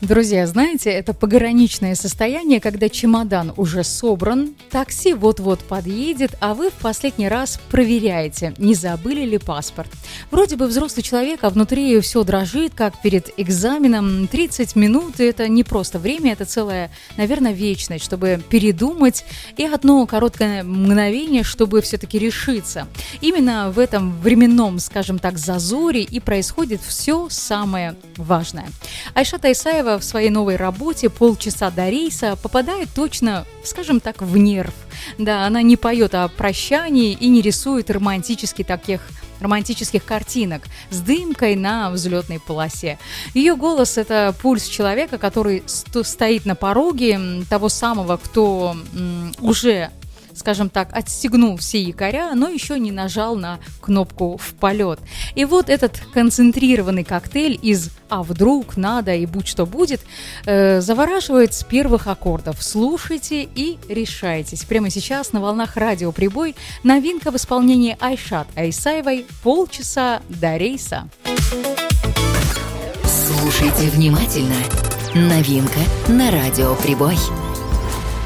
Друзья, знаете, это пограничное состояние, когда чемодан уже собран, такси вот-вот подъедет, а вы в последний раз проверяете, не забыли ли паспорт. Вроде бы взрослый человек, а внутри все дрожит, как перед экзаменом. 30 минут – это не просто время, это целая, наверное, вечность, чтобы передумать, и одно короткое мгновение, чтобы все-таки решиться. Именно в этом временном, скажем так, зазоре и происходит все самое важное. Айшат Айсаева в своей новой работе «Полчаса до рейса» попадает точно, скажем так, в нерв. Да, она не поет о прощании и не рисует романтических картинок с дымкой на взлетной полосе. Ее голос – это пульс человека, который стоит на пороге того самого, кто уже, скажем так, отстегнул все якоря, но еще не нажал на кнопку «в полет». И вот этот концентрированный коктейль из «а вдруг», «надо» и «будь что будет» завораживает с первых аккордов. Слушайте и решайтесь. Прямо сейчас на волнах радио «Прибой» новинка в исполнении Айшат Айсаевой «Полчаса до рейса». Слушайте внимательно. Новинка на радио «Прибой».